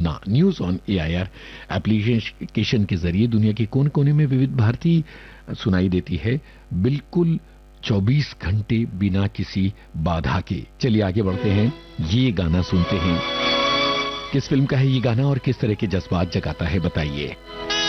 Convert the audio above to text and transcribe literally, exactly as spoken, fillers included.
सुनना। News on AIR application के जरिए दुनिया के कोने कोने में विविध भारती सुनाई देती है, बिल्कुल चौबीस घंटे बिना किसी बाधा के। चलिए आगे बढ़ते हैं, ये गाना सुनते हैं। किस फिल्म का है ये गाना और किस तरह के जज्बात जगाता है, बताइए।